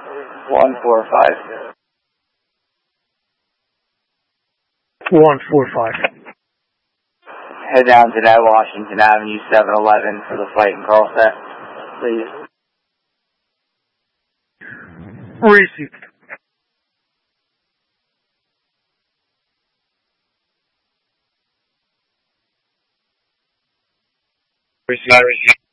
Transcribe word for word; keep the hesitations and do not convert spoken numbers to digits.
one four five. one four five. Head down to that Washington Avenue seven eleven for the flight in Carlsbad, please. Received. Received.